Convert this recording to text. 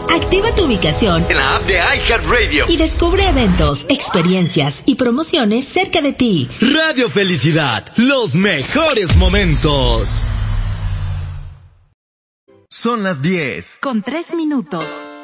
Activa tu ubicación en la app de iHeartRadio y descubre eventos, experiencias y promociones cerca de ti. Radio Felicidad, los mejores momentos. Son las 10:03 minutos.